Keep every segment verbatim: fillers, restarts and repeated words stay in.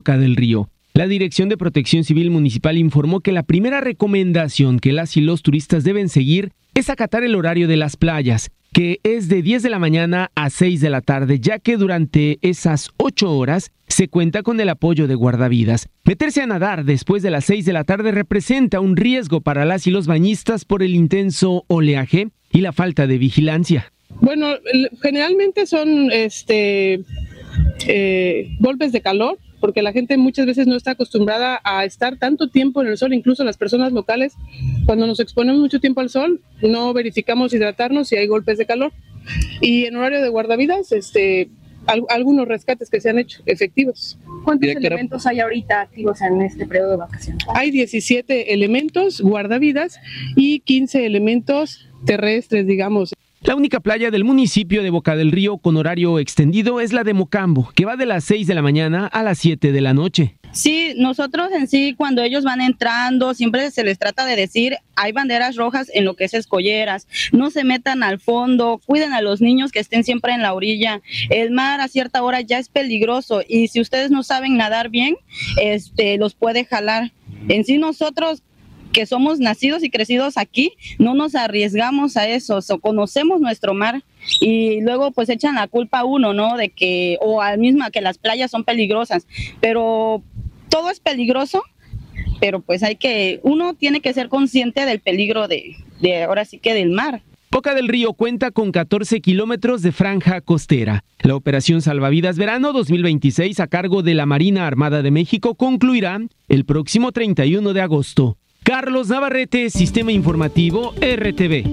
Boca del Río. La Dirección de Protección Civil Municipal informó que la primera recomendación que las y los turistas deben seguir es acatar el horario de las playas, que es de diez de la mañana a seis de la tarde, ya que durante esas ocho horas se cuenta con el apoyo de guardavidas. Meterse a nadar después de las seis de la tarde representa un riesgo para las y los bañistas por el intenso oleaje y la falta de vigilancia. Bueno, generalmente son este eh, golpes de calor, porque la gente muchas veces no está acostumbrada a estar tanto tiempo en el sol, incluso las personas locales, cuando nos exponemos mucho tiempo al sol, no verificamos hidratarnos si hay golpes de calor. Y en horario de guardavidas, este, al, algunos rescates que se han hecho efectivos. ¿Cuántos Directora? elementos hay ahorita activos en este periodo de vacaciones? Hay diecisiete elementos guardavidas y quince elementos terrestres, digamos. La única playa del municipio de Boca del Río con horario extendido es la de Mocambo, que va de las seis de la mañana a las siete de la noche. Sí, nosotros en sí, cuando ellos van entrando, siempre se les trata de decir, hay banderas rojas en lo que es escolleras, no se metan al fondo, cuiden a los niños que estén siempre en la orilla. El mar a cierta hora ya es peligroso y si ustedes no saben nadar bien, este, los puede jalar. En sí nosotros, que somos nacidos y crecidos aquí, no nos arriesgamos a eso, so, conocemos nuestro mar y luego pues echan la culpa a uno, ¿no? De que, o al mismo que las playas son peligrosas, pero todo es peligroso, pero pues hay que, uno tiene que ser consciente del peligro de, de ahora sí que del mar. Boca del Río cuenta con catorce kilómetros de franja costera. La operación Salvavidas Verano dos mil veintiséis a cargo de la Marina Armada de México concluirá el próximo treinta y uno de agosto. Carlos Navarrete, Sistema Informativo R T V.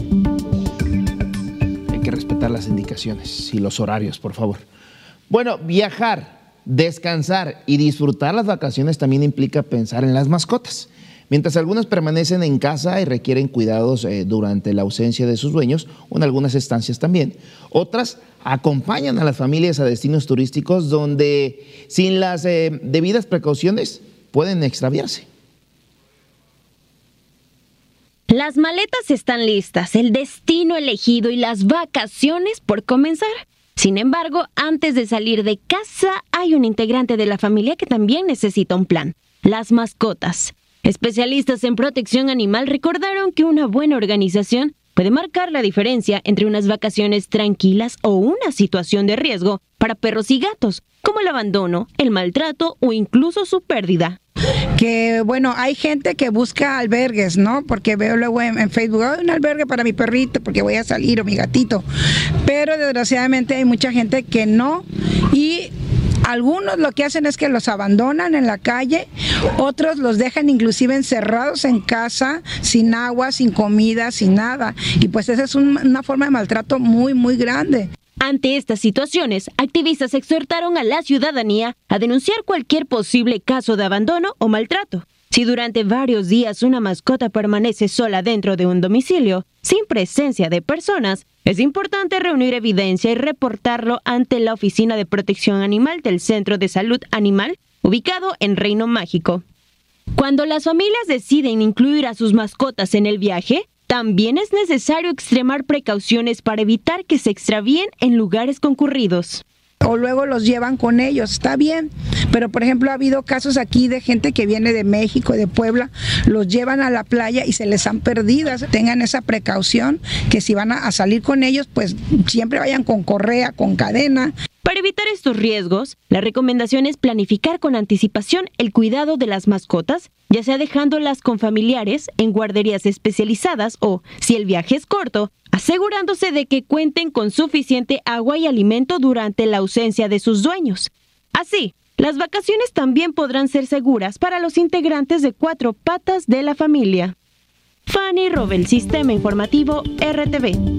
Hay que respetar las indicaciones y los horarios, por favor. Bueno, viajar, descansar y disfrutar las vacaciones también implica pensar en las mascotas. Mientras algunos permanecen en casa y requieren cuidados eh, durante la ausencia de sus dueños, o en algunas estancias también, otras acompañan a las familias a destinos turísticos donde sin las eh, debidas precauciones pueden extraviarse. Las maletas están listas, el destino elegido y las vacaciones por comenzar. Sin embargo, antes de salir de casa, hay un integrante de la familia que también necesita un plan: las mascotas. Especialistas en protección animal recordaron que una buena organización puede marcar la diferencia entre unas vacaciones tranquilas o una situación de riesgo para perros y gatos, como el abandono, el maltrato o incluso su pérdida. Que bueno, hay gente que busca albergues, ¿no? Porque veo luego en, en Facebook, hay un albergue para mi perrito porque voy a salir, o mi gatito. Pero desgraciadamente hay mucha gente que no, y algunos lo que hacen es que los abandonan en la calle, otros los dejan inclusive encerrados en casa, sin agua, sin comida, sin nada. Y pues esa es un, una forma de maltrato muy, muy grande. Ante estas situaciones, activistas exhortaron a la ciudadanía a denunciar cualquier posible caso de abandono o maltrato. Si durante varios días una mascota permanece sola dentro de un domicilio, sin presencia de personas, es importante reunir evidencia y reportarlo ante la Oficina de Protección Animal del Centro de Salud Animal, ubicado en Reino Mágico. Cuando las familias deciden incluir a sus mascotas en el viaje, también es necesario extremar precauciones para evitar que se extravíen en lugares concurridos. O luego los llevan con ellos, está bien, pero por ejemplo ha habido casos aquí de gente que viene de México, de Puebla, los llevan a la playa y se les han perdido. Tengan esa precaución, que si van a salir con ellos, pues siempre vayan con correa, con cadena. Para evitar estos riesgos, la recomendación es planificar con anticipación el cuidado de las mascotas, ya sea dejándolas con familiares en guarderías especializadas o, si el viaje es corto, asegurándose de que cuenten con suficiente agua y alimento durante la ausencia de sus dueños. Así, las vacaciones también podrán ser seguras para los integrantes de cuatro patas de la familia. Fanny Robel, Sistema Informativo R T V.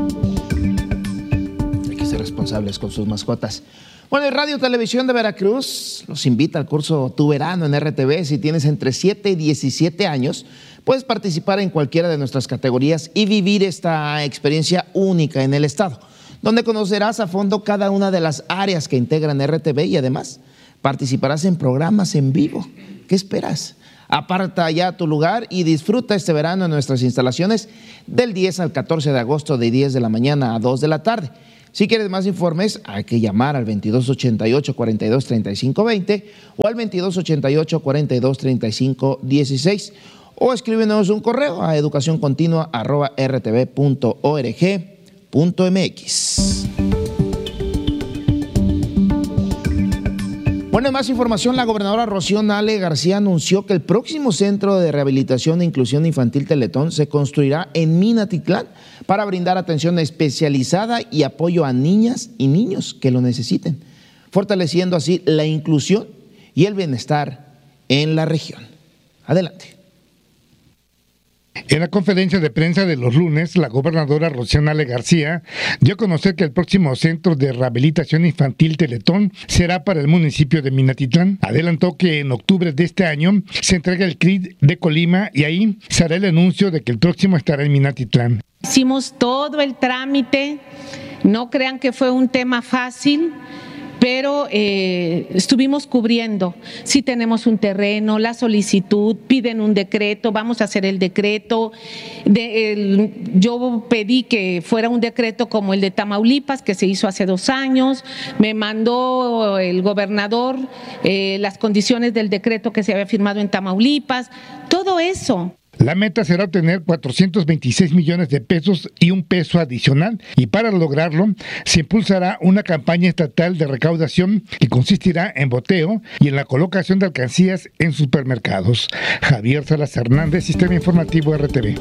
Responsables con sus mascotas. Bueno, el Radio Televisión de Veracruz los invita al curso Tu Verano en R T V. Si tienes entre siete y diecisiete años, puedes participar en cualquiera de nuestras categorías y vivir esta experiencia única en el estado, donde conocerás a fondo cada una de las áreas que integran R T V y además participarás en programas en vivo. ¿Qué esperas? Aparta ya tu lugar y disfruta este verano en nuestras instalaciones del diez al catorce de agosto, de diez de la mañana a dos de la tarde. Si quieres más informes, hay que llamar al veintidós ochenta y ocho, cuarenta y dos, treinta y cinco veinte o al veintidós ochenta y ocho, cuarenta y dos, treinta y cinco dieciséis o escríbenos un correo a educacioncontinua arroba r t v punto org punto m x. Bueno, en más información, la gobernadora Rocío Nale García anunció que el próximo Centro de Rehabilitación e Inclusión Infantil Teletón se construirá en Minatitlán para brindar atención especializada y apoyo a niñas y niños que lo necesiten, fortaleciendo así la inclusión y el bienestar en la región. Adelante. En la conferencia de prensa de los lunes, la gobernadora Rocío Nale García dio a conocer que el próximo Centro de Rehabilitación Infantil Teletón será para el municipio de Minatitlán. Adelantó que en octubre de este año se entrega el C R I D de Colima y ahí se hará el anuncio de que el próximo estará en Minatitlán. Hicimos todo el trámite, no crean que fue un tema fácil, pero eh, estuvimos cubriendo, si tenemos un terreno, la solicitud, piden un decreto, vamos a hacer el decreto. De, el, yo pedí que fuera un decreto como el de Tamaulipas, que se hizo hace dos años, me mandó el gobernador eh, las condiciones del decreto que se había firmado en Tamaulipas, todo eso. La meta será obtener cuatrocientos veintiséis millones de pesos y un peso adicional, y para lograrlo se impulsará una campaña estatal de recaudación que consistirá en boteo y en la colocación de alcancías en supermercados. Javier Salas Hernández, Sistema Informativo R T V.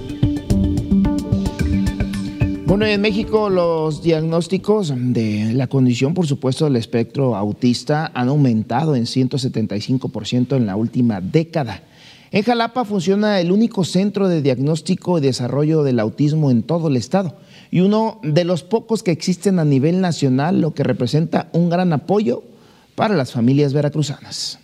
Bueno, en México los diagnósticos de la condición, por supuesto, del espectro autista han aumentado en ciento setenta y cinco por ciento en la última década. En Jalapa funciona el único centro de diagnóstico y desarrollo del autismo en todo el estado y uno de los pocos que existen a nivel nacional, lo que representa un gran apoyo para las familias veracruzanas.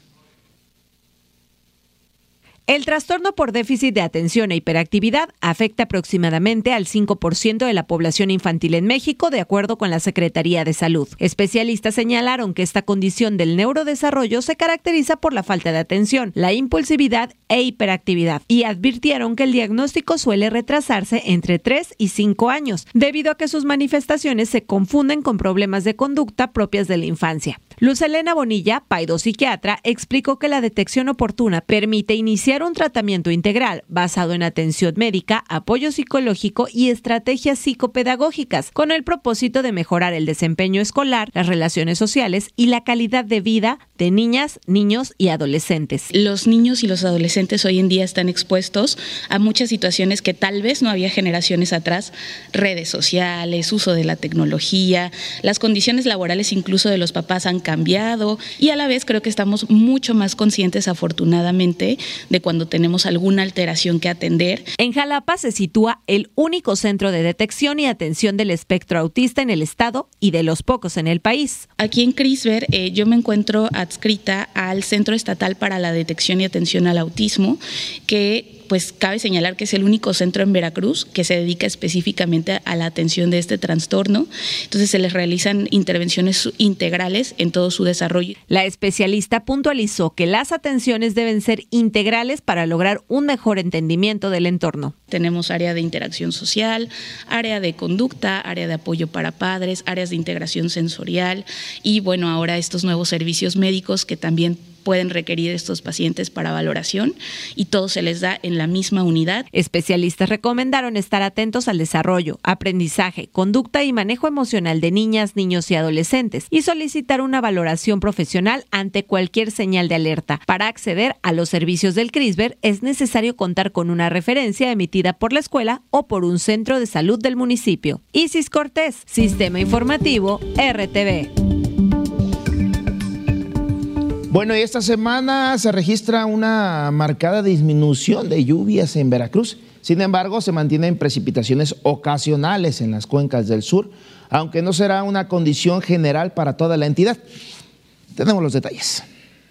El trastorno por déficit de atención e hiperactividad afecta aproximadamente al cinco por ciento de la población infantil en México, de acuerdo con la Secretaría de Salud. Especialistas señalaron que esta condición del neurodesarrollo se caracteriza por la falta de atención, la impulsividad e hiperactividad, y advirtieron que el diagnóstico suele retrasarse entre tres y cinco años, debido a que sus manifestaciones se confunden con problemas de conducta propias de la infancia. Luz Elena Bonilla, paidopsiquiatra, explicó que la detección oportuna permite iniciar un tratamiento integral basado en atención médica, apoyo psicológico y estrategias psicopedagógicas, con el propósito de mejorar el desempeño escolar, las relaciones sociales y la calidad de vida de niñas, niños y adolescentes. Los niños y los adolescentes hoy en día están expuestos a muchas situaciones que tal vez no había generaciones atrás: redes sociales, uso de la tecnología, las condiciones laborales incluso de los papás han cambiado, y a la vez creo que estamos mucho más conscientes, afortunadamente, de cuando tenemos alguna alteración que atender. En Jalapa se sitúa el único centro de detección y atención del espectro autista en el estado y de los pocos en el país. Aquí en CRISVR eh, yo me encuentro adscrita al Centro Estatal para la Detección y Atención al Autismo, que pues cabe señalar que es el único centro en Veracruz que se dedica específicamente a la atención de este trastorno. Entonces se les realizan intervenciones integrales en todo su desarrollo. La especialista puntualizó que las atenciones deben ser integrales para lograr un mejor entendimiento del entorno. Tenemos área de interacción social, área de conducta, área de apoyo para padres, áreas de integración sensorial y bueno, ahora estos nuevos servicios médicos que también pueden requerir estos pacientes para valoración, y todo se les da en la misma unidad. Especialistas recomendaron estar atentos al desarrollo, aprendizaje, conducta y manejo emocional de niñas, niños y adolescentes y solicitar una valoración profesional ante cualquier señal de alerta. Para acceder a los servicios del CRISVR es necesario contar con una referencia emitida por la escuela o por un centro de salud del municipio. Isis Cortés, Sistema Informativo R T V. Bueno, y esta semana se registra una marcada disminución de lluvias en Veracruz. Sin embargo, se mantienen precipitaciones ocasionales en las cuencas del sur, aunque no será una condición general para toda la entidad. Tenemos los detalles.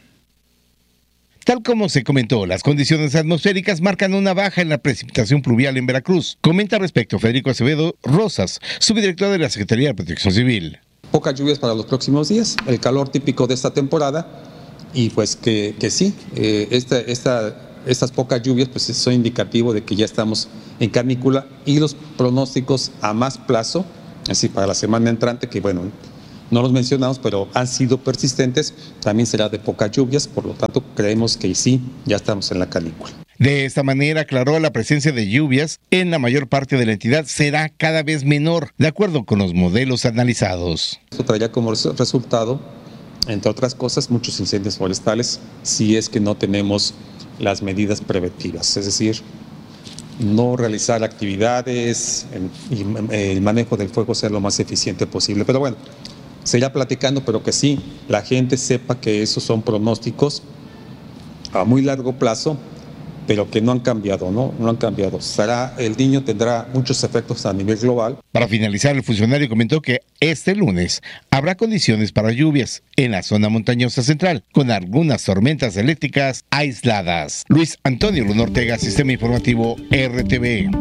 Tal como se comentó, las condiciones atmosféricas marcan una baja en la precipitación pluvial en Veracruz. Comenta al respecto Federico Acevedo Rosas, subdirector de la Secretaría de Protección Civil. Pocas lluvias para los próximos días. El calor típico de esta temporada y pues que, que sí, eh, esta, esta, estas pocas lluvias pues son indicativo de que ya estamos en canícula, y los pronósticos a más plazo, así para la semana entrante, que bueno, no los mencionamos, pero han sido persistentes, también será de pocas lluvias, por lo tanto creemos que sí, ya estamos en la canícula. De esta manera, aclaró, la presencia de lluvias en la mayor parte de la entidad será cada vez menor, de acuerdo con los modelos analizados. Esto traerá como resultado, entre otras cosas, muchos incendios forestales, si es que no tenemos las medidas preventivas, es decir, no realizar actividades y el manejo del fuego sea lo más eficiente posible. Pero bueno, se irá platicando, pero que sí, la gente sepa que esos son pronósticos a muy largo plazo, pero que no han cambiado, ¿no? No han cambiado. Será, el niño tendrá muchos efectos a nivel global. Para finalizar, el funcionario comentó que este lunes habrá condiciones para lluvias en la zona montañosa central, con algunas tormentas eléctricas aisladas. Luis Antonio Luna Ortega, Sistema Informativo R T V.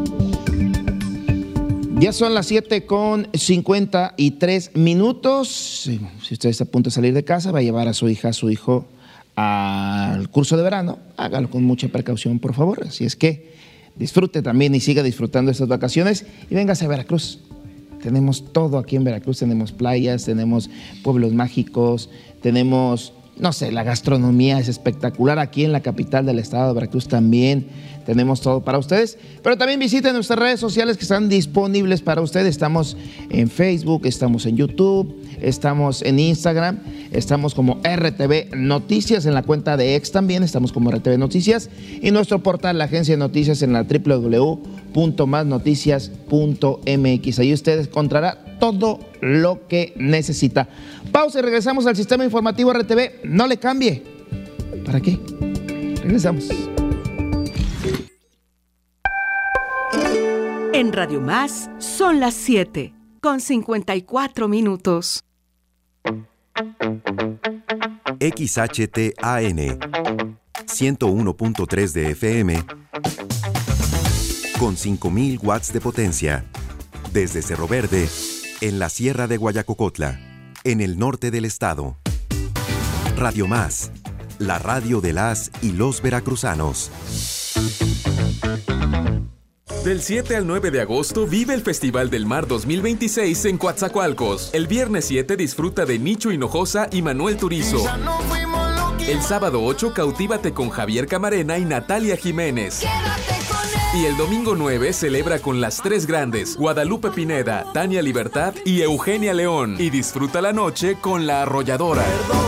Ya son las siete con cincuenta y tres minutos. Si usted está a punto de salir de casa, va a llevar a su hija, a su hijo al curso de verano, hágalo con mucha precaución, por favor. Así es que disfrute también y siga disfrutando estas vacaciones y véngase a Veracruz. Tenemos todo aquí en Veracruz, tenemos playas, tenemos pueblos mágicos, tenemos, no sé, la gastronomía es espectacular aquí en la capital del estado de Veracruz también. Tenemos todo para ustedes, pero también visiten nuestras redes sociales que están disponibles para ustedes. Estamos en Facebook, estamos en YouTube, estamos en Instagram, estamos como R T V Noticias, en la cuenta de X también estamos como R T V Noticias, y nuestro portal, la agencia de noticias, en la doble u doble u doble u punto más noticias punto m x. Ahí usted encontrará todo lo que necesita. Pausa y regresamos al Sistema Informativo R T V. No le cambie. ¿Para qué? Regresamos. En Radio Más son las siete con cincuenta y cuatro minutos. X H T A N ciento uno punto tres de F M con cinco mil watts de potencia desde Cerro Verde, en la Sierra de Guayacocotla, en el norte del estado. Radio Más, la radio de las y los veracruzanos. Del siete al nueve de agosto vive el Festival del Mar dos mil veintiséis en Coatzacoalcos. El viernes siete disfruta de Nicho Hinojosa y Manuel Turizo. El sábado ocho cautívate con Javier Camarena y Natalia Jiménez. Y el domingo nueve celebra con las tres grandes, Guadalupe Pineda, Tania Libertad y Eugenia León. Y disfruta la noche con La Arrolladora.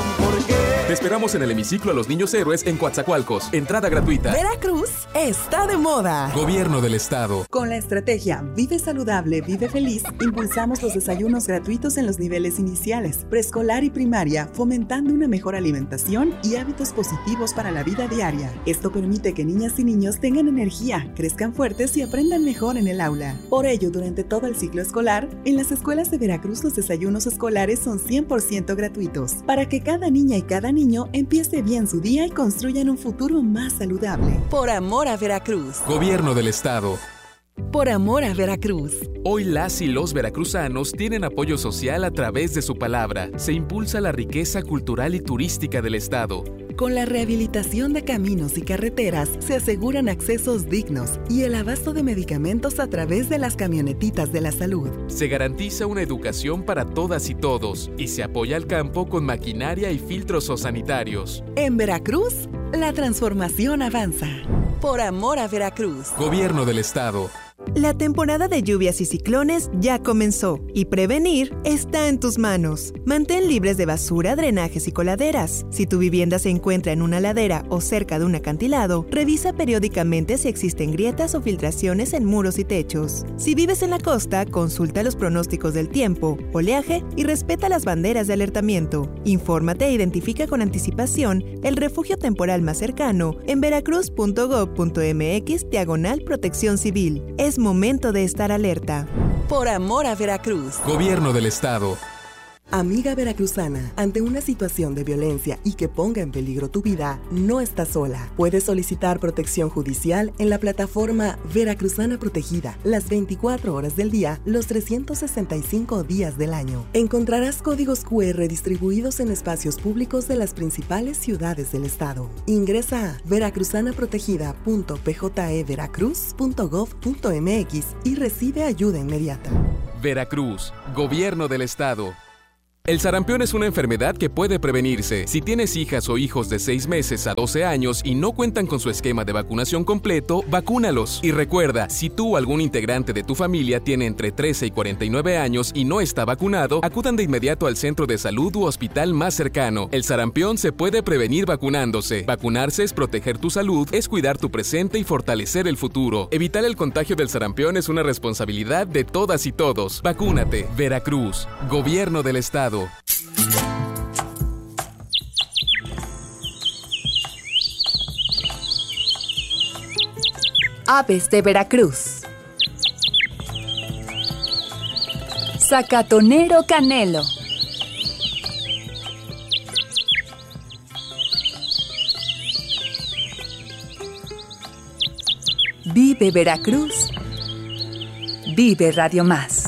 Te esperamos en el hemiciclo a los Niños Héroes en Coatzacoalcos. Entrada gratuita. Veracruz está de moda. Gobierno del Estado. Con la estrategia Vive Saludable, Vive Feliz, impulsamos los desayunos gratuitos en los niveles iniciales, preescolar y primaria, fomentando una mejor alimentación y hábitos positivos para la vida diaria. Esto permite que niñas y niños tengan energía, crezcan fuertes y aprendan mejor en el aula. Por ello, durante todo el ciclo escolar, en las escuelas de Veracruz los desayunos escolares son cien por ciento gratuitos, para que cada niña y cada niño niño empiece bien su día y construyan un futuro más saludable. Por amor a Veracruz. Gobierno del Estado. Por amor a Veracruz. Hoy las y los veracruzanos tienen apoyo social a través de su palabra. Se impulsa la riqueza cultural y turística del estado. Con la rehabilitación de caminos y carreteras se aseguran accesos dignos y el abasto de medicamentos a través de las camionetitas de la salud. Se garantiza una educación para todas y todos y se apoya al campo con maquinaria y filtros sanitarios. En Veracruz, la transformación avanza. Por amor a Veracruz. Gobierno del Estado. La temporada de lluvias y ciclones ya comenzó y prevenir está en tus manos. Mantén libres de basura, drenajes y coladeras. Si tu vivienda se encuentra en una ladera o cerca de un acantilado, revisa periódicamente si existen grietas o filtraciones en muros y techos. Si vives en la costa, consulta los pronósticos del tiempo, oleaje y respeta las banderas de alertamiento. Infórmate e identifica con anticipación el refugio temporal más cercano en veracruz punto gob punto mx diagonal protección civil. Es momento de estar alerta. Por amor a Veracruz. Gobierno del Estado. Amiga veracruzana, ante una situación de violencia y que ponga en peligro tu vida, no estás sola. Puedes solicitar protección judicial en la plataforma Veracruzana Protegida, las veinticuatro horas del día, los trescientos sesenta y cinco días del año. Encontrarás códigos cu erre distribuidos en espacios públicos de las principales ciudades del estado. Ingresa a veracruzana protegida punto p j e veracruz punto gov punto m x y recibe ayuda inmediata. Veracruz, Gobierno del Estado. El sarampión es una enfermedad que puede prevenirse. Si tienes hijas o hijos de seis meses a doce años y no cuentan con su esquema de vacunación completo, vacúnalos. Y recuerda, si tú o algún integrante de tu familia tiene entre trece y cuarenta y nueve años y no está vacunado, acudan de inmediato al centro de salud u hospital más cercano. El sarampión se puede prevenir vacunándose. Vacunarse es proteger tu salud, es cuidar tu presente y fortalecer el futuro. Evitar el contagio del sarampión es una responsabilidad de todas y todos. Vacúnate. Veracruz, Gobierno del Estado. Aves de Veracruz. Zacatonero Canelo. Vive Veracruz. Vive Radio Más.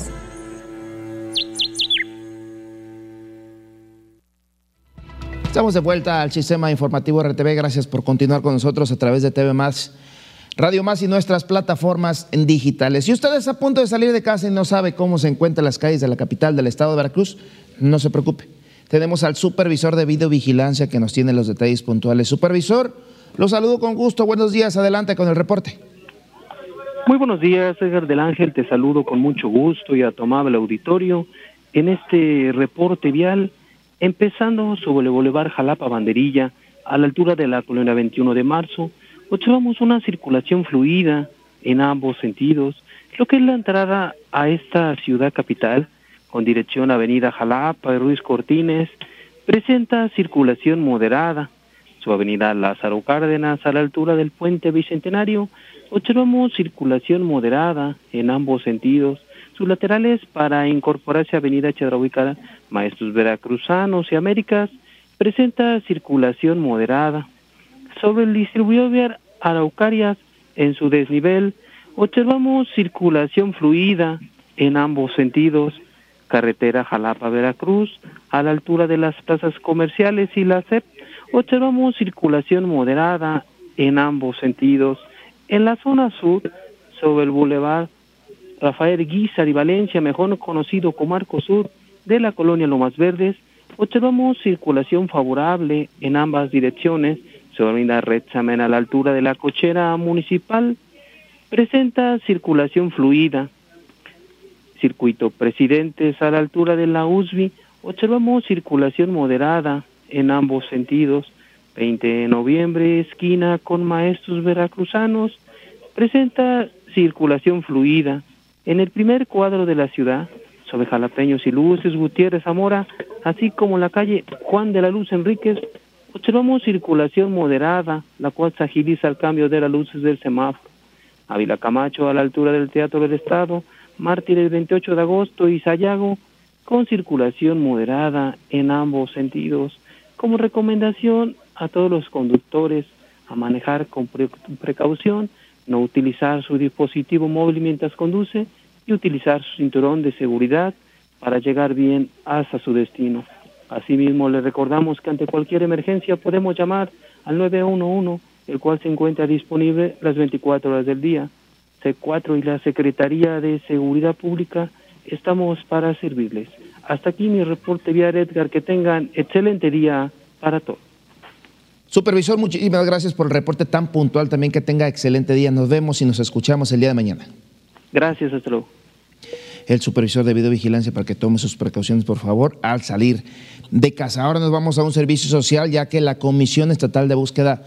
Estamos de vuelta al sistema informativo R T V. Gracias por continuar con nosotros a través de T V Más, Radio Más y nuestras plataformas digitales. Si usted está a punto de salir de casa y no sabe cómo se encuentran las calles de la capital del estado de Veracruz, no se preocupe. Tenemos al supervisor de videovigilancia que nos tiene los detalles puntuales. Supervisor, lo saludo con gusto. Buenos días. Adelante con el reporte. Muy buenos días, Edgar del Ángel. Te saludo con mucho gusto y a tu amable auditorio en este reporte vial. Empezando sobre el Boulevard Jalapa Banderilla, a la altura de la colonia veintiuno de marzo, observamos una circulación fluida en ambos sentidos, lo que es la entrada a esta ciudad capital, con dirección a Avenida Jalapa y Ruiz Cortines, presenta circulación moderada. Su avenida Lázaro Cárdenas, a la altura del Puente Bicentenario, observamos circulación moderada en ambos sentidos. Sus laterales para incorporarse a Avenida Chedraui, Maestros Veracruzanos y Américas, presenta circulación moderada. Sobre el distribuidor vial Araucarias, en su desnivel, observamos circulación fluida en ambos sentidos. Carretera Jalapa-Veracruz, a la altura de las plazas comerciales y la C E P, observamos circulación moderada en ambos sentidos. En la zona sur, sobre el Boulevard Rafael Guízar y Valencia, mejor conocido como Arco Sur, de la colonia Lomas Verdes, observamos circulación favorable en ambas direcciones. Sobre Avenida Retzamen, a la altura de la cochera municipal, presenta circulación fluida. Circuito Presidentes, a la altura de la U S B I, observamos circulación moderada en ambos sentidos. veinte de noviembre, esquina con Maestros Veracruzanos, presenta circulación fluida. En el primer cuadro de la ciudad, sobre Jalapeños y Luces, Gutiérrez Zamora, así como la calle Juan de la Luz Enríquez, observamos circulación moderada, la cual se agiliza al cambio de las luces del semáforo. Ávila Camacho, a la altura del Teatro del Estado, Mártires veintiocho de agosto y Sayago, con circulación moderada en ambos sentidos. Como recomendación a todos los conductores a manejar con pre- precaución, no utilizar su dispositivo móvil mientras conduce y utilizar su cinturón de seguridad para llegar bien hasta su destino. Asimismo, le recordamos que ante cualquier emergencia podemos llamar al nueve uno uno, el cual se encuentra disponible las veinticuatro horas del día. C cuatro y la Secretaría de Seguridad Pública estamos para servirles. Hasta aquí mi reporte vial, Edgar. Que tengan excelente día para todos. Supervisor, muchísimas gracias por el reporte tan puntual. También que tenga excelente día. Nos vemos y nos escuchamos el día de mañana. Gracias, hasta luego. El supervisor de videovigilancia, para que tome sus precauciones, por favor, al salir de casa. Ahora nos vamos a un servicio social, ya que la Comisión Estatal de Búsqueda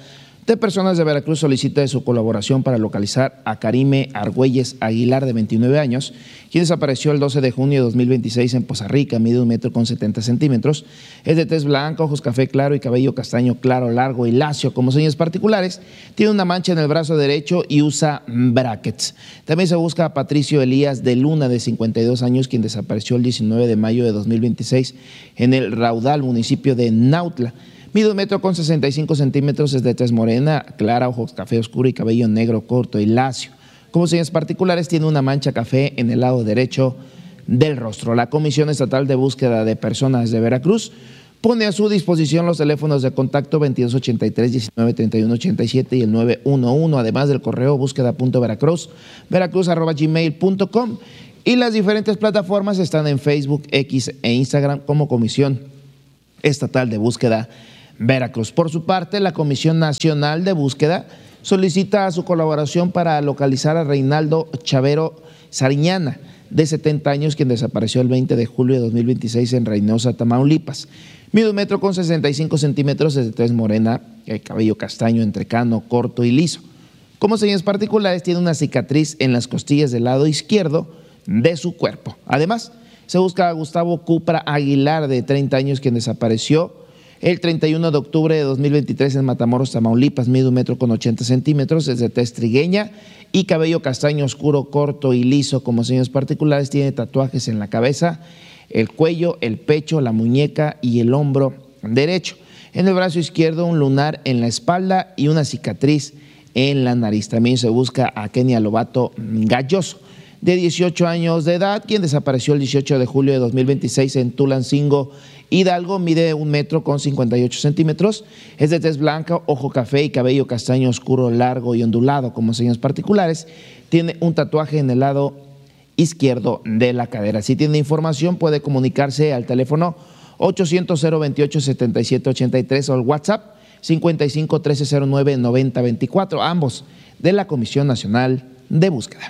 de Personas de Veracruz solicita su colaboración para localizar a Karime Argüelles Aguilar, de veintinueve años, quien desapareció el doce de junio de dos mil veintiséis en Poza Rica, mide un metro con setenta centímetros, es de tez blanca, ojos café claro y cabello castaño claro, largo y lacio. Como señas particulares, tiene una mancha en el brazo derecho y usa brackets. También se busca a Patricio Elías de Luna, de cincuenta y dos años, quien desapareció el diecinueve de mayo de dos mil veintiséis en el Raudal, municipio de Nautla. Mide un metro con sesenta y cinco centímetros, es de tez morena, clara, ojos café oscuro y cabello negro corto y lacio. Como señas particulares, tiene una mancha café en el lado derecho del rostro. La Comisión Estatal de Búsqueda de Personas de Veracruz pone a su disposición los teléfonos de contacto veintidós ochenta y tres, diecinueve treinta y uno ochenta y siete y el nueve uno uno, además del correo búsqueda punto veracruz, veracruz arroba gmail punto com, y las diferentes plataformas están en Facebook, X e Instagram como Comisión Estatal de Búsqueda Veracruz. Por su parte, la Comisión Nacional de Búsqueda solicita su colaboración para localizar a Reinaldo Chavero Sariñana, de setenta años, quien desapareció el veinte de julio de dos mil veintiséis en Reynosa, Tamaulipas. Mide un metro con sesenta y cinco centímetros, es de tez morena, el cabello castaño entrecano, corto y liso. Como señas particulares, tiene una cicatriz en las costillas del lado izquierdo de su cuerpo. Además, se busca a Gustavo Cupra Aguilar, de treinta años, quien desapareció el treinta y uno de octubre de dos mil veintitrés en Matamoros, Tamaulipas. Mide un metro con ochenta centímetros, es de tez trigueña y cabello castaño oscuro, corto y liso. Como señas particulares, tiene tatuajes en la cabeza, el cuello, el pecho, la muñeca y el hombro derecho. En el brazo izquierdo, un lunar en la espalda y una cicatriz en la nariz. También se busca a Kenia Lobato Galloso, de dieciocho años de edad, quien desapareció el dieciocho de julio de dos mil veintiséis en Tulancingo, Hidalgo. Mide un metro con cincuenta y ocho centímetros, es de tez blanca, ojo café y cabello castaño oscuro, largo y ondulado. Como señas particulares, tiene un tatuaje en el lado izquierdo de la cadera. Si tiene información, puede comunicarse al teléfono ochocientos, cero veintiocho, setenta y siete ochenta y tres o al WhatsApp cincuenta y cinco, trece cero nueve, noventa veinticuatro, ambos de la Comisión Nacional de Búsqueda.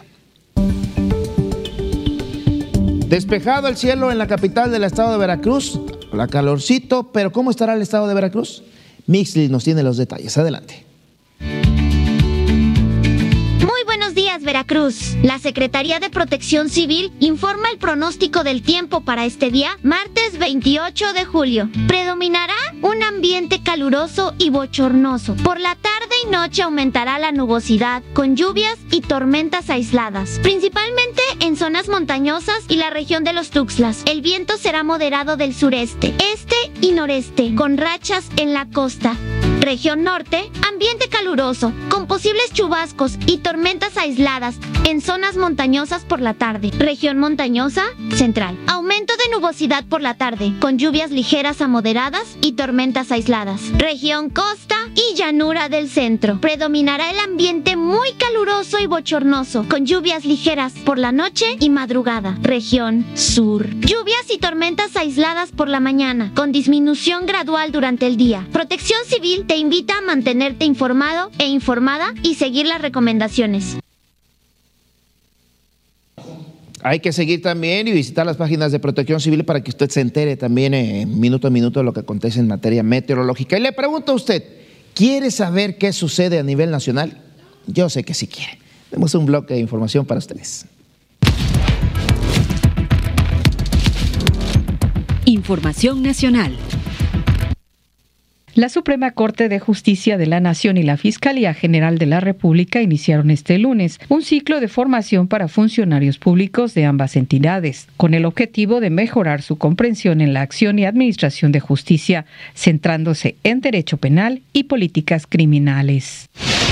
Despejado el cielo en la capital del estado de Veracruz, la calorcito, pero ¿cómo estará el estado de Veracruz? Mixli nos tiene los detalles. Adelante. Muy buenos días, Veracruz. La Secretaría de Protección Civil informa el pronóstico del tiempo para este día, martes veintiocho de julio. Predominará un ambiente caluroso y bochornoso. Por la tarde y noche aumentará la nubosidad, con lluvias y tormentas aisladas, principalmente en zonas montañosas y la región de los Tuxtlas. El viento será moderado del sureste, este y noreste, con rachas en la costa. Región norte, ambiente caluroso, con posibles chubascos y tormentas aisladas en zonas montañosas por la tarde. Región montañosa, central. Aumento de nubosidad por la tarde, con lluvias ligeras a moderadas y tormentas aisladas. Región costa y llanura del centro. Predominará el ambiente muy caluroso y bochornoso, con lluvias ligeras por la noche y madrugada. Región sur. Lluvias y tormentas aisladas por la mañana, con disminución gradual durante el día. Protección Civil te invita a mantenerte informado e informada y seguir las recomendaciones. Hay que seguir también y visitar las páginas de Protección Civil para que usted se entere también eh, minuto a minuto de lo que acontece en materia meteorológica. Y le pregunto a usted, ¿quiere saber qué sucede a nivel nacional? Yo sé que sí quiere. Tenemos un bloque de información para ustedes. Información nacional. La Suprema Corte de Justicia de la Nación y la Fiscalía General de la República iniciaron este lunes un ciclo de formación para funcionarios públicos de ambas entidades, con el objetivo de mejorar su comprensión en la acción y administración de justicia, centrándose en derecho penal y políticas criminales.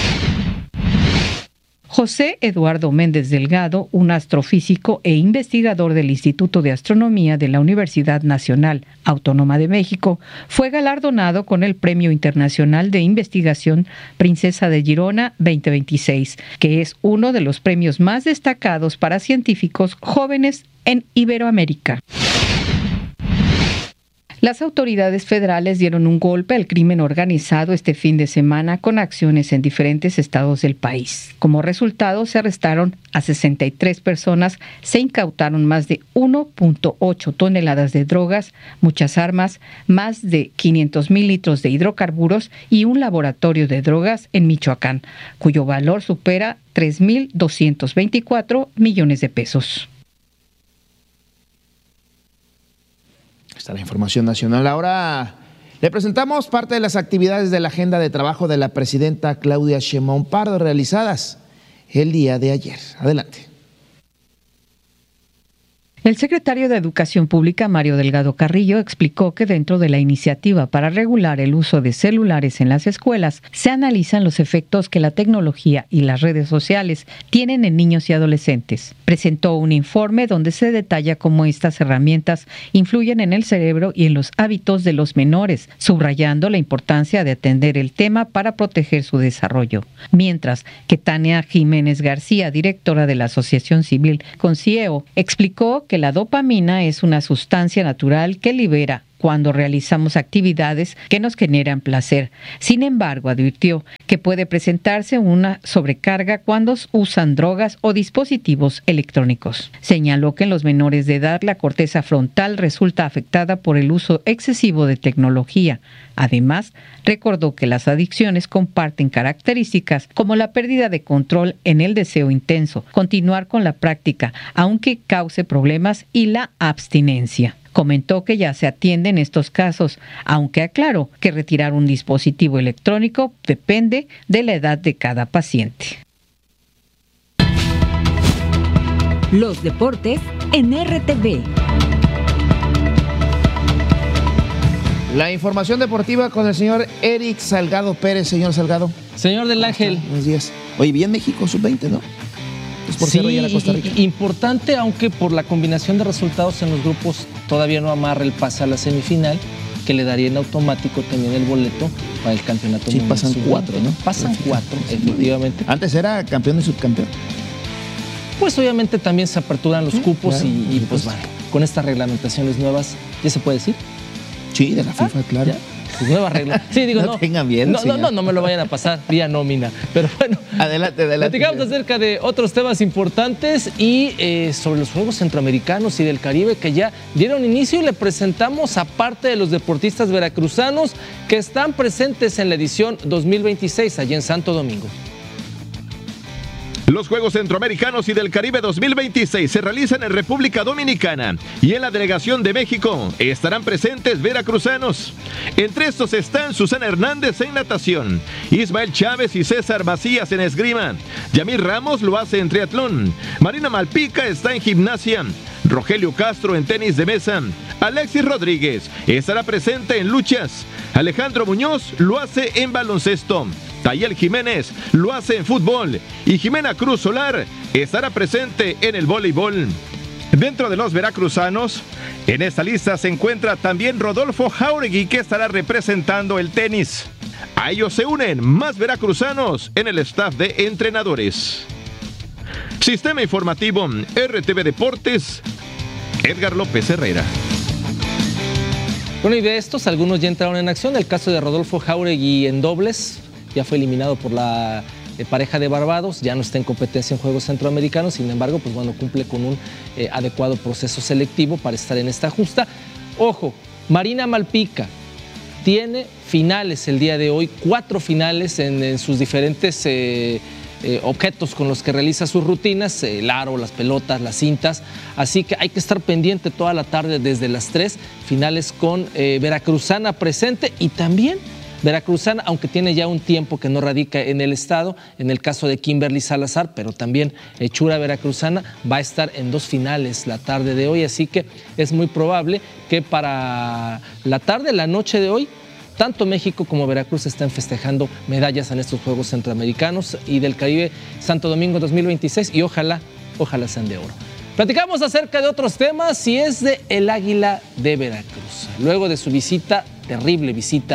José Eduardo Méndez Delgado, un astrofísico e investigador del Instituto de Astronomía de la Universidad Nacional Autónoma de México, fue galardonado con el Premio Internacional de Investigación Princesa de Girona veinte veintiséis, que es uno de los premios más destacados para científicos jóvenes en Iberoamérica. Las autoridades federales dieron un golpe al crimen organizado este fin de semana con acciones en diferentes estados del país. Como resultado, se arrestaron a sesenta y tres personas, se incautaron más de uno punto ocho toneladas de drogas, muchas armas, más de quinientos mil litros de hidrocarburos y un laboratorio de drogas en Michoacán, cuyo valor supera tres mil doscientos veinticuatro millones de pesos. Está la información nacional. Ahora le presentamos parte de las actividades de la agenda de trabajo de la presidenta Claudia Sheinbaum Pardo realizadas el día de ayer. Adelante. El secretario de Educación Pública, Mario Delgado Carrillo, explicó que dentro de la iniciativa para regular el uso de celulares en las escuelas, se analizan los efectos que la tecnología y las redes sociales tienen en niños y adolescentes. Presentó un informe donde se detalla cómo estas herramientas influyen en el cerebro y en los hábitos de los menores, subrayando la importancia de atender el tema para proteger su desarrollo. Mientras que Tania Jiménez García, directora de la Asociación Civil Concieo, explicó que que la dopamina es una sustancia natural que libera cuando realizamos actividades que nos generan placer. Sin embargo, advirtió que puede presentarse una sobrecarga cuando usan drogas o dispositivos electrónicos. Señaló que en los menores de edad la corteza frontal resulta afectada por el uso excesivo de tecnología. Además, recordó que las adicciones comparten características como la pérdida de control en el deseo intenso, continuar con la práctica, aunque cause problemas, y la abstinencia. Comentó que ya se atienden estos casos, aunque aclaró que retirar un dispositivo electrónico depende de la edad de cada paciente. Los deportes en R T V. La información deportiva con el señor Eric Salgado Pérez. Señor Salgado. Señor del Ángel. Buenos días. Oye, bien México, sub veinte, ¿no? Es por sí, ya la Costa Rica. Importante, aunque por la combinación de resultados en los grupos todavía no amarra el pase a la semifinal, que le daría en automático también el boleto para el campeonato sí, mundial. Sí, pasan cuatro, ¿no? Pasan cuatro, efectivamente. Antes era campeón y subcampeón. Pues obviamente también se aperturan los cupos claro, y, y pues bueno, con estas reglamentaciones nuevas, ¿ya se puede decir? Sí, de la FIFA, ah, claro. ¿Ya? Pues nueva regla. Sí, digo, no. No tengan miedo. No, no, no, no me lo vayan a pasar vía nómina. Pero bueno. Adelante, adelante. Platicamos acerca de otros temas importantes y eh, sobre los Juegos Centroamericanos y del Caribe que ya dieron inicio, y le presentamos a parte de los deportistas veracruzanos que están presentes en la edición dos mil veintiséis allá en Santo Domingo. Los Juegos Centroamericanos y del Caribe dos mil veintiséis se realizan en República Dominicana y en la delegación de México estarán presentes veracruzanos. Entre estos están Susana Hernández en natación, Ismael Chávez y César Macías en esgrima, Yamir Ramos lo hace en triatlón, Marina Malpica está en gimnasia, Rogelio Castro en tenis de mesa, Alexis Rodríguez estará presente en luchas, Alejandro Muñoz lo hace en baloncesto, Tayel Jiménez lo hace en fútbol y Jimena Cruz Solar estará presente en el voleibol. Dentro de los veracruzanos, en esta lista se encuentra también Rodolfo Jauregui, que estará representando el tenis. A ellos se unen más veracruzanos en el staff de entrenadores. Sistema Informativo R T V Deportes, Edgar López Herrera. Bueno, y de estos, algunos ya entraron en acción. El caso de Rodolfo Jauregui en dobles ya fue eliminado por la eh, pareja de Barbados, ya no está en competencia en Juegos Centroamericanos, sin embargo, pues bueno, cumple con un eh, adecuado proceso selectivo para estar en esta justa. Ojo, Marina Malpica tiene finales el día de hoy, cuatro finales en, en sus diferentes eh, eh, objetos con los que realiza sus rutinas, el aro, las pelotas, las cintas, así que hay que estar pendiente toda la tarde desde las tres, finales con eh, veracruzana presente y también veracruzana, aunque tiene ya un tiempo que no radica en el estado, en el caso de Kimberly Salazar, pero también hechura veracruzana, va a estar en dos finales la tarde de hoy, así que es muy probable que para la tarde, la noche de hoy, tanto México como Veracruz están festejando medallas en estos Juegos Centroamericanos y del Caribe Santo Domingo dos mil veintiséis, y ojalá, ojalá sean de oro. Platicamos acerca de otros temas y es de el Águila de Veracruz. Luego de su visita, terrible visita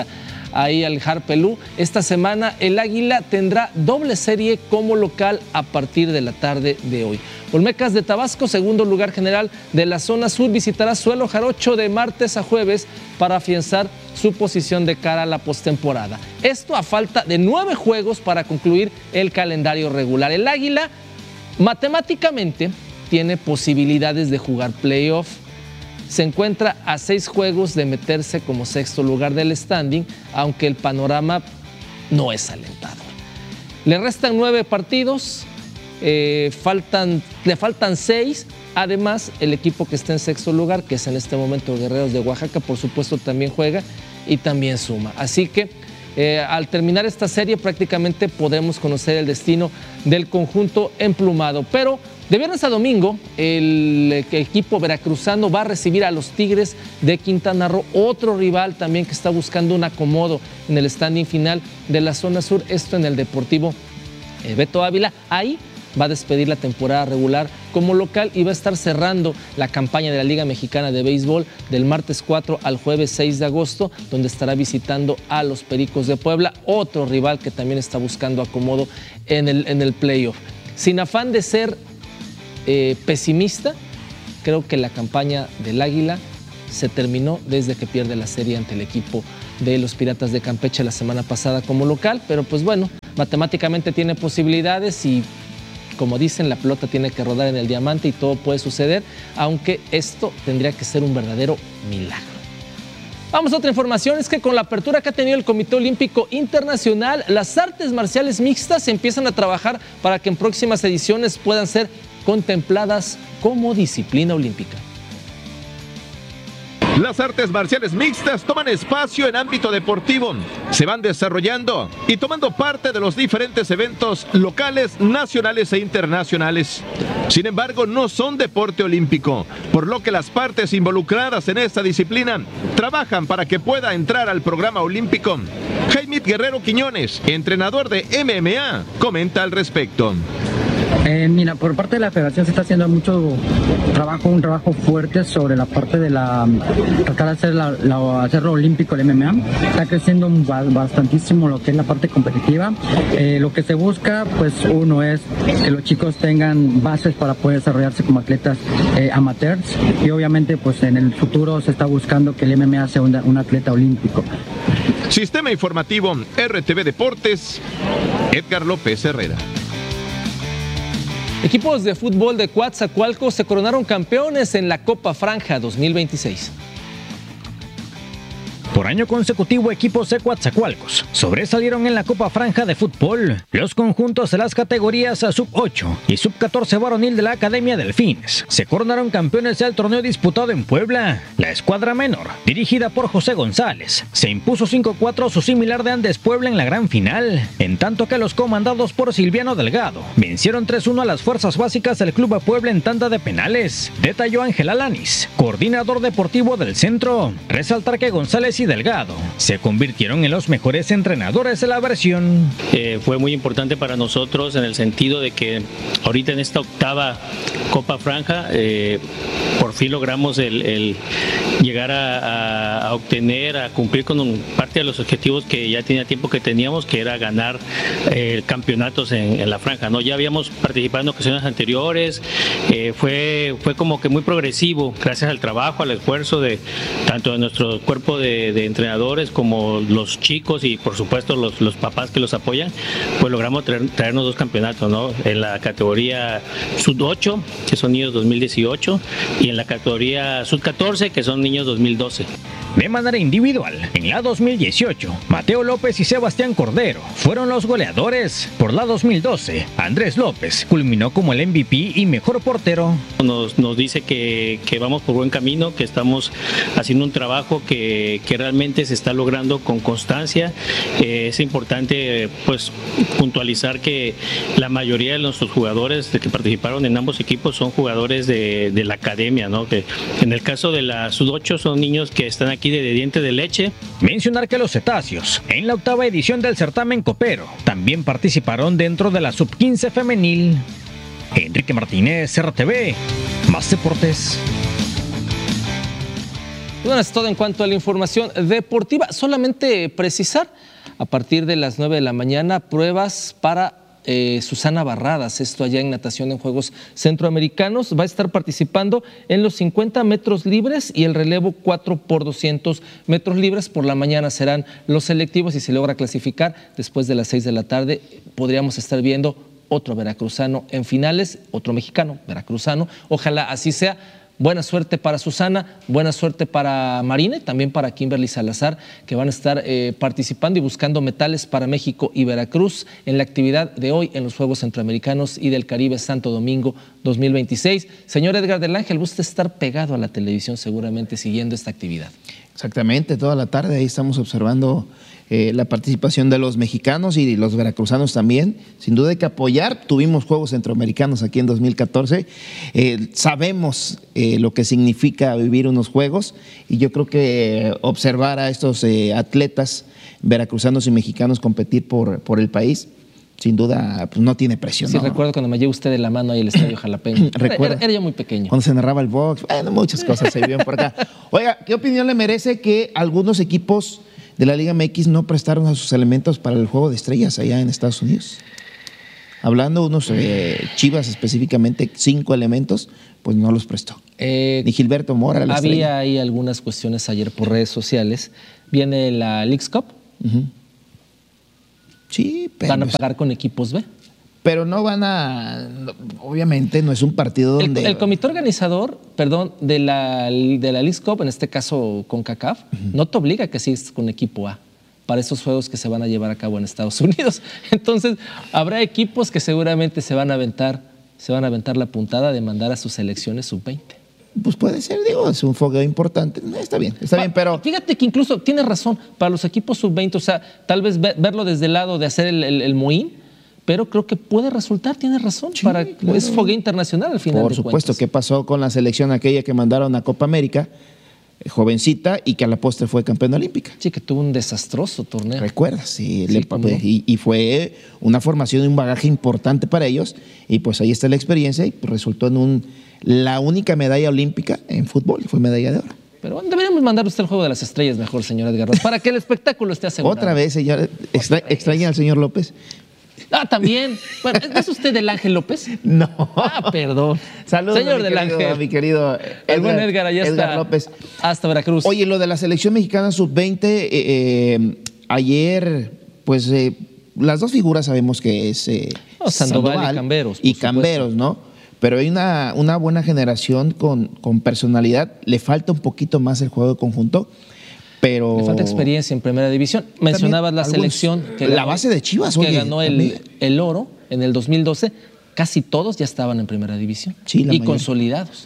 ahí al Harpelú. Esta semana el Águila tendrá doble serie como local a partir de la tarde de hoy. Olmecas de Tabasco, segundo lugar general de la zona sur, visitará Suelo Jarocho de martes a jueves para afianzar su posición de cara a la postemporada. Esto a falta de nueve juegos para concluir el calendario regular. El Águila matemáticamente tiene posibilidades de jugar playoff. Se encuentra a seis juegos de meterse como sexto lugar del standing, aunque el panorama no es alentador. Le restan nueve partidos. Eh, faltan, le faltan seis, además el equipo que está en sexto lugar, que es en este momento Guerreros de Oaxaca, por supuesto también juega y también suma, así que eh, al terminar esta serie prácticamente podemos conocer el destino del conjunto emplumado, pero de viernes a domingo el equipo veracruzano va a recibir a los Tigres de Quintana Roo, otro rival también que está buscando un acomodo en el standing final de la zona sur, esto en el Deportivo eh, Beto Ávila. Ahí va a despedir la temporada regular como local y va a estar cerrando la campaña de la Liga Mexicana de Béisbol del martes cuatro al jueves seis de agosto, donde estará visitando a los Pericos de Puebla, otro rival que también está buscando acomodo en el, en el playoff. Sin afán de ser eh, pesimista, creo que la campaña del Águila se terminó desde que pierde la serie ante el equipo de los Piratas de Campeche la semana pasada como local, pero pues bueno, matemáticamente tiene posibilidades y como dicen, la pelota tiene que rodar en el diamante y todo puede suceder, aunque esto tendría que ser un verdadero milagro. Vamos a otra información, es que con la apertura que ha tenido el Comité Olímpico Internacional, las artes marciales mixtas empiezan a trabajar para que en próximas ediciones puedan ser contempladas como disciplina olímpica. Las artes marciales mixtas toman espacio en ámbito deportivo, se van desarrollando y tomando parte de los diferentes eventos locales, nacionales e internacionales. Sin embargo, no son deporte olímpico, por lo que las partes involucradas en esta disciplina trabajan para que pueda entrar al programa olímpico. Jaime Guerrero Quiñones, entrenador de M M A, comenta al respecto. Eh, mira, por parte de la federación se está haciendo mucho trabajo, un trabajo fuerte sobre la parte de la tratar de hacer la, la, hacerlo olímpico el M M A. Está creciendo bastantísimo lo que es la parte competitiva. Eh, lo que se busca, pues uno es que los chicos tengan bases para poder desarrollarse como atletas eh, amateurs y obviamente pues en el futuro se está buscando que el M M A sea un, un atleta olímpico. Sistema Informativo R T V Deportes, Edgar López Herrera. Equipos de fútbol de Coatzacoalcos se coronaron campeones en la Copa Franja dos mil veintiséis. Por año consecutivo, equipos de Coatzacoalcos sobresalieron en la Copa Franja de Fútbol. Los conjuntos de las categorías sub ocho y sub catorce varonil de la Academia Delfines se coronaron campeones del torneo disputado en Puebla. La escuadra menor, dirigida por José González, se impuso cinco cuatro a su similar de Andes Puebla en la gran final, en tanto que los comandados por Silviano Delgado vencieron tres uno a las fuerzas básicas del Club Puebla en tanda de penales. Detalló Ángel Alanis, coordinador deportivo del centro. Resaltar que González y Delgado se convirtieron en los mejores entrenadores de la versión. Eh, fue muy importante para nosotros en el sentido de que ahorita en esta octava Copa Franja eh, por fin logramos el, el llegar a, a, a obtener, a cumplir con un, parte de los objetivos que ya tenía tiempo que teníamos, que era ganar eh, campeonatos en, en la franja, ¿no? Ya habíamos participado en ocasiones anteriores, eh, fue, fue como que muy progresivo, gracias al trabajo, al esfuerzo de tanto de nuestro cuerpo de, de entrenadores como los chicos y por supuesto los, los papás que los apoyan, pues logramos traer, traernos dos campeonatos, ¿no? En la categoría sub ocho, que son niños dos mil dieciocho, y en la categoría sub catorce, que son niños dos mil doce. De manera individual, en la dos mil dieciocho, Mateo López y Sebastián Cordero fueron los goleadores. Por la dos mil doce, Andrés López culminó como el M V P y mejor portero. Nos, nos dice que, que vamos por buen camino, que estamos haciendo un trabajo que, que realmente se está logrando con constancia. Eh, es importante pues puntualizar que la mayoría de nuestros jugadores que participaron en ambos equipos son jugadores de, de la academia, ¿no? Que en el caso de la sub ocho son niños que están aquí de, de diente de leche. Mencionar que los cetáceos, en la octava edición del certamen copero, también participaron dentro de la sub quince femenil. Enrique Martínez, R T V, Más Deportes. Bueno, es todo en cuanto a la información deportiva. Solamente precisar, a partir de las nueve de la mañana, pruebas para eh, Susana Barradas, esto allá en natación en Juegos Centroamericanos. Va a estar participando en los cincuenta metros libres y el relevo cuatro por doscientos metros libres. Por la mañana serán los selectivos y si logra clasificar, después de las seis de la tarde, podríamos estar viendo otro veracruzano en finales, otro mexicano, veracruzano. Ojalá así sea. Buena suerte para Susana, buena suerte para Marine, también para Kimberly Salazar, que van a estar eh, participando y buscando metales para México y Veracruz en la actividad de hoy en los Juegos Centroamericanos y del Caribe Santo Domingo dos mil veintiséis. Señor Edgar del Ángel, gusta estar pegado a la televisión seguramente siguiendo esta actividad. Exactamente, toda la tarde ahí estamos observando eh, la participación de los mexicanos y los veracruzanos también. Sin duda hay que apoyar. Tuvimos Juegos Centroamericanos aquí en dos mil catorce. Eh, sabemos eh, lo que significa vivir unos Juegos y yo creo que observar a estos eh, atletas veracruzanos y mexicanos competir por, por el país, sin duda, pues no tiene presión. Sí, ¿no? Recuerdo cuando me llevó usted de la mano ahí al Estadio Jalapeño. Era, era yo muy pequeño. Cuando se narraba el box, bueno, muchas cosas se viven por acá. Oiga, ¿qué opinión le merece que algunos equipos de la Liga M X no prestaron a sus elementos para el Juego de Estrellas allá en Estados Unidos? Hablando unos eh, Chivas específicamente, cinco elementos, pues no los prestó. Eh, Ni Gilberto Mora. La había estrella. ahí algunas cuestiones ayer por redes sociales. Viene la Leagues Cup. Uh-huh. Sí, pero van a pagar con equipos B. Pero no van a, obviamente no es un partido donde... El, el comité organizador, perdón, de la, de la Leagues Cup, en este caso CONCACAF, uh-huh. no te obliga a que sigas con equipo A para esos juegos que se van a llevar a cabo en Estados Unidos. Entonces, habrá equipos que seguramente se van a aventar, se van a aventar la puntada de mandar a sus selecciones sub veinte. Pues puede ser, digo, es un fogueo importante. Está bien, está bien, pero... Fíjate que incluso tienes razón, para los equipos sub veinte, o sea, tal vez verlo desde el lado de hacer el, el, el mohín, pero creo que puede resultar, tienes razón, sí, para claro. Es fogueo internacional al final. Por de supuesto, cuentas. ¿Qué pasó con la selección aquella que mandaron a Copa América, jovencita, y que a la postre fue campeona olímpica? Sí, que tuvo un desastroso torneo. ¿Recuerdas? Sí, sí, le, no. y, y fue una formación y un bagaje importante para ellos, y pues ahí está la experiencia, y resultó en un... la única medalla olímpica en fútbol fue medalla de oro. Pero deberíamos mandar usted el Juego de las Estrellas mejor, señor Edgar, para que el espectáculo esté asegurado. Otra vez, señor. Extra, ¿Extraña al señor López? Ah, también. Bueno, ¿es usted del Ángel López? No. Ah, perdón. Saludos, señor mi del querido, Ángel. mi querido Edgar, el buen Edgar, allá Edgar está. López. Hasta Veracruz. Oye, lo de la selección mexicana sub veinte, eh, eh, ayer, pues eh, las dos figuras sabemos que es eh, no, Sandoval, Sandoval y Camberos. Y Camberos, ¿no? Pero hay una, una buena generación con, con personalidad. Le falta un poquito más el juego de conjunto, pero... Le falta experiencia en primera división. Mencionabas la algunos, selección que la ganó, base de Chivas, que oye, ganó el, el oro en el dos mil doce. Casi todos ya estaban en primera división. Sí, la y mayoría. consolidados.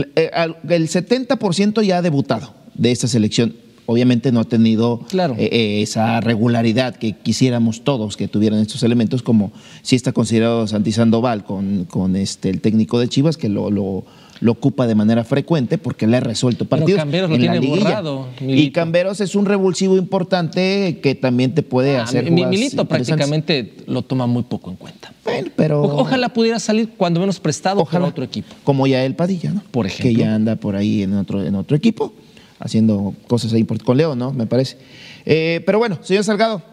El setenta por ciento ya ha debutado de esta selección. Obviamente no ha tenido claro. eh, esa regularidad que quisiéramos todos que tuvieran estos elementos, como si está considerado Santi Sandoval con, con este, el técnico de Chivas, que lo, lo, lo ocupa de manera frecuente porque le ha resuelto partidos. Pero Camberos lo en tiene la borrado. Milito. Y Camberos es un revulsivo importante que también te puede ah, hacer mi, Milito prácticamente lo toma muy poco en cuenta. Bueno, pero... O, ojalá pudiera salir cuando menos prestado ojalá, para otro equipo. Como Yael Padilla, ¿no? Por ejemplo. Que ya anda por ahí en otro, en otro equipo, haciendo cosas ahí con Leo, ¿no? Me parece. Eh, pero bueno, señor Salgado,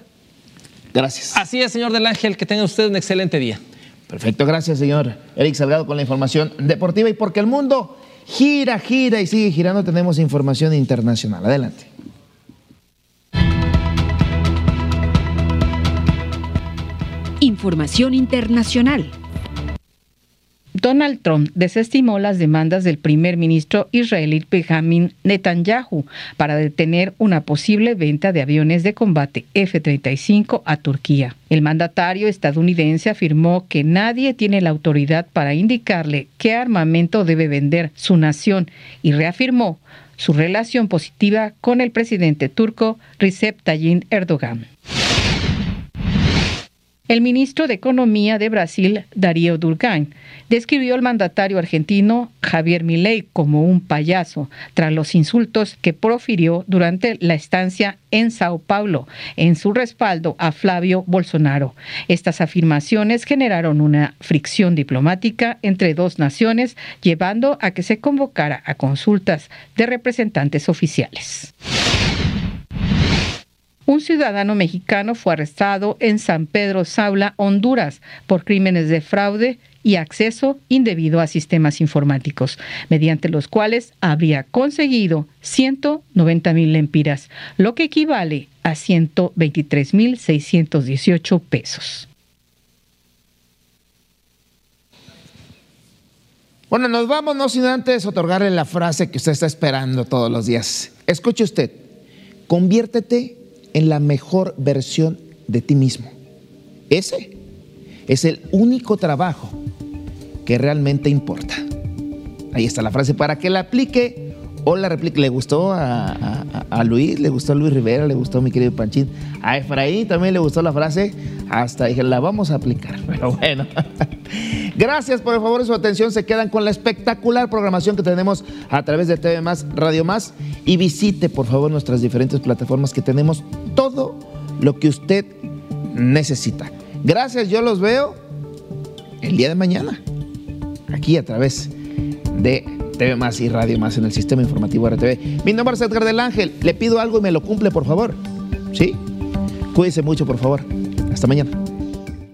gracias. Así es, señor del Ángel, que tenga usted un excelente día. Perfecto, gracias, señor Eric Salgado, con la información deportiva. Y porque el mundo gira, gira y sigue girando, tenemos información internacional. Adelante. Información internacional. Donald Trump desestimó las demandas del primer ministro israelí Benjamin Netanyahu para detener una posible venta de aviones de combate F treinta y cinco a Turquía. El mandatario estadounidense afirmó que nadie tiene la autoridad para indicarle qué armamento debe vender su nación y reafirmó su relación positiva con el presidente turco Recep Tayyip Erdogan. El ministro de Economía de Brasil, Darío Durán, describió al mandatario argentino Javier Milei como un payaso tras los insultos que profirió durante la estancia en Sao Paulo en su respaldo a Flavio Bolsonaro. Estas afirmaciones generaron una fricción diplomática entre dos naciones, llevando a que se convocara a consultas de representantes oficiales. Un ciudadano mexicano fue arrestado en San Pedro Saula, Honduras, por crímenes de fraude y acceso indebido a sistemas informáticos, mediante los cuales habría conseguido ciento noventa mil lempiras, lo que equivale a ciento veintitrés mil seiscientos dieciocho pesos. Bueno, nos vamos, no sin antes otorgarle la frase que usted está esperando todos los días. Escuche usted, conviértete en la mejor versión de ti mismo. Ese es el único trabajo que realmente importa. Ahí está la frase para que la aplique o la replique. ¿Le gustó a, a, a Luis? ¿Le gustó a Luis Rivera? ¿Le gustó a mi querido Panchín? A Efraín también le gustó la frase. Hasta dije, la vamos a aplicar. Pero bueno. Gracias por el favor de su atención. Se quedan con la espectacular programación que tenemos a través de T V Más, Radio Más. Y visite por favor nuestras diferentes plataformas que tenemos todo lo que usted necesita. Gracias, yo los veo el día de mañana. Aquí a través de T V Más y Radio Más en el Sistema Informativo R T V. Mi nombre es Edgar del Ángel. Le pido algo y me lo cumple, por favor. ¿Sí? Cuídese mucho, por favor. Hasta mañana.